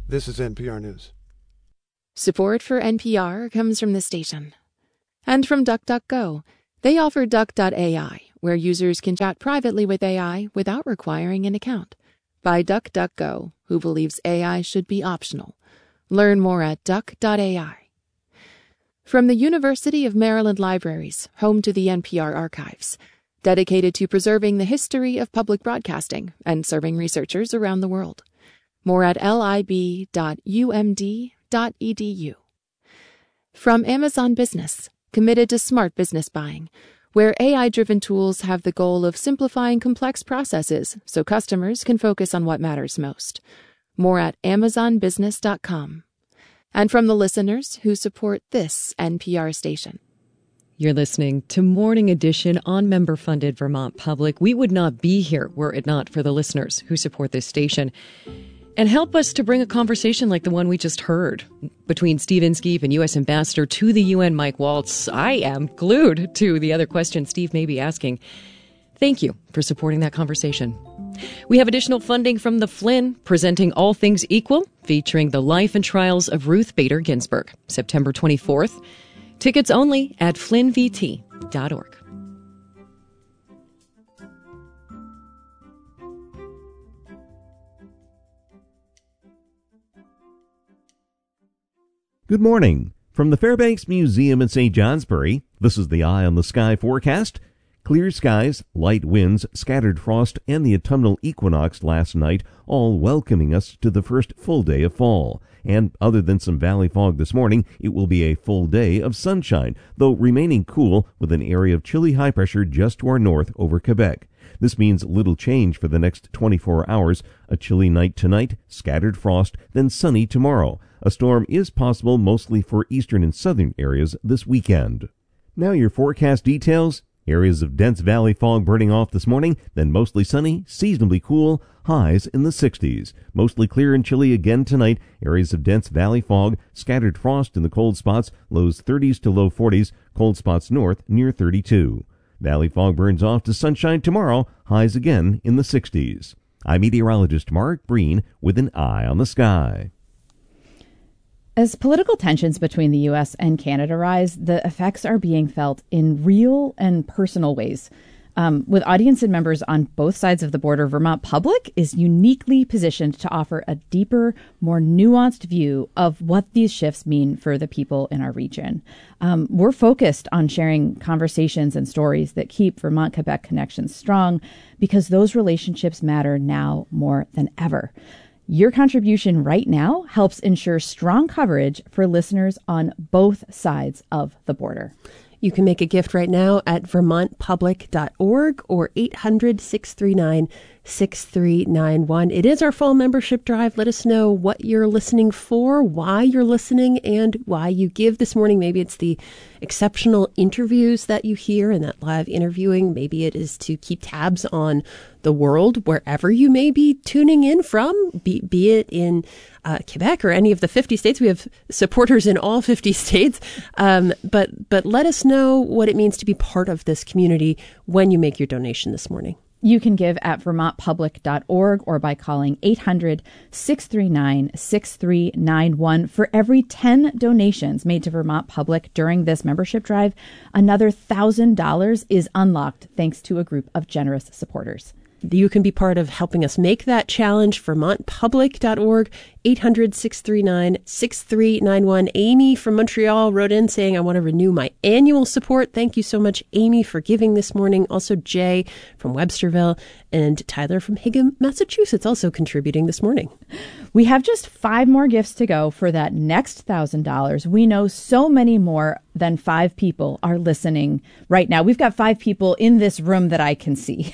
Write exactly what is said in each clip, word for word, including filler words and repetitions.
This is N P R News. Support for N P R comes from the station. And from DuckDuckGo. They offer Duck dot A I, where users can chat privately with A I without requiring an account. By DuckDuckGo, who believes A I should be optional. Learn more at Duck dot A I. From the University of Maryland Libraries, home to the N P R archives, dedicated to preserving the history of public broadcasting and serving researchers around the world. More at lib dot u m d dot e d u. From Amazon Business, committed to smart business buying, where A I-driven tools have the goal of simplifying complex processes so customers can focus on what matters most. More at amazon business dot com. And from the listeners who support this N P R station. You're listening to Morning Edition on member-funded Vermont Public. We would not be here were it not for the listeners who support this station and help us to bring a conversation like the one we just heard between Steve Inskeep and U S Ambassador to the U N, Mike Waltz. I am glued to the other questions Steve may be asking. Thank you for supporting that conversation. We have additional funding from the Flynn, presenting All Things Equal, featuring the life and trials of Ruth Bader Ginsburg, September twenty-fourth. Tickets only at flynn v t dot org. Good morning. From the Fairbanks Museum in Saint Johnsbury, this is the Eye on the Sky forecast. Clear skies, light winds, scattered frost, and the autumnal equinox last night, all welcoming us to the first full day of fall. And other than some valley fog this morning, it will be a full day of sunshine, though remaining cool with an area of chilly high pressure just to our north over Quebec. This means little change for the next twenty-four hours. A chilly night tonight, scattered frost, then sunny tomorrow. A storm is possible mostly for eastern and southern areas this weekend. Now your forecast details. Areas of dense valley fog burning off this morning, then mostly sunny, seasonably cool, highs in the sixties. Mostly clear and chilly again tonight. Areas of dense valley fog, scattered frost in the cold spots, lows thirties to low forties, cold spots north near thirty-two. Valley fog burns off to sunshine tomorrow, highs again in the sixties. I'm meteorologist Mark Breen with an Eye on the Sky. As political tensions between the U S and Canada rise, the effects are being felt in real and personal ways. Um, with audience and members on both sides of the border, Vermont Public is uniquely positioned to offer a deeper, more nuanced view of what these shifts mean for the people in our region. Um, we're focused on sharing conversations and stories that keep Vermont-Quebec connections strong because those relationships matter now more than ever. Your contribution right now helps ensure strong coverage for listeners on both sides of the border. You can make a gift right now at vermont public dot org or eight hundred, six three nine, six three nine one. It is our fall membership drive. Let us know what you're listening for, why you're listening, and why you give this morning. Maybe it's the exceptional interviews that you hear in that live interviewing. Maybe it is to keep tabs on the world wherever you may be tuning in from, be, be it in uh, Quebec or any of the fifty states. We have supporters in all fifty states. Um, but but let us know what it means to be part of this community when you make your donation this morning. You can give at vermont public dot org or by calling eight hundred, six three nine, six three nine one. For every ten donations made to Vermont Public during this membership drive, another one thousand dollars is unlocked thanks to a group of generous supporters. You can be part of helping us make that challenge. vermont public dot org, eight hundred, six three nine, six three nine one. Amy from Montreal wrote in saying, I want to renew my annual support. Thank you so much, Amy, for giving this morning. Also, Jay from Websterville and Tyler from Hingham, Massachusetts, also contributing this morning. We have just five more gifts to go for that next one thousand dollars. We know so many more than five people are listening right now. We've got five people in this room that I can see.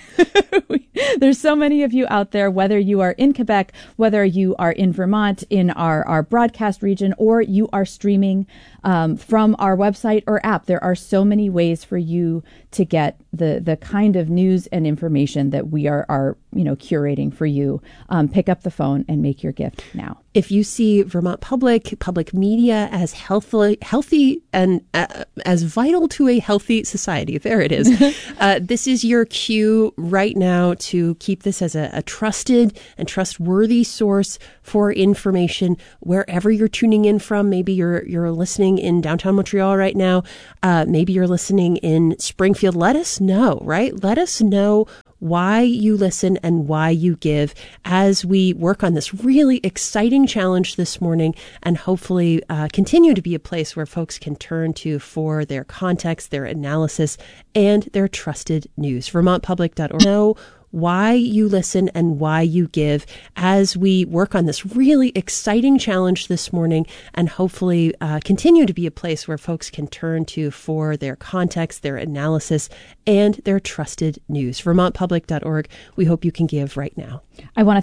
There's so many of you out there, whether you are in Quebec, whether you are in Vermont, in our, our broadcast region, or you are streaming um, from our website or app. There are so many ways for you to get the, the kind of news and information that we we are, are you know, curating for you. Um, pick up the phone and make your gift now. If you see Vermont Public, public media as healthy, healthy and uh, as vital to a healthy society, there it is. uh, this is your cue right now to keep this as a, a trusted and trustworthy source for information wherever you're tuning in from. Maybe you're you're listening in downtown Montreal right now. Uh, maybe you're listening in Springfield. Let us know, right? Let us know why you listen and why you give as we work on this really exciting challenge this morning, and hopefully uh, continue to be a place where folks can turn to for their context, their analysis, and their trusted news. Vermont Public dot org. Know why you listen and why you give as we work on this really exciting challenge this morning, and hopefully uh, continue to be a place where folks can turn to for their context, their analysis, and their trusted news. Vermont Public dot org. We hope you can give right now. I want to